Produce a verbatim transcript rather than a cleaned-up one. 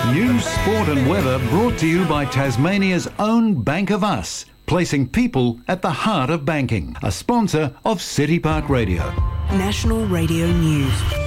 News, sport and weather brought to you by Tasmania's own Bank of Us, placing people at the heart of banking. A sponsor of City Park Radio. National Radio News.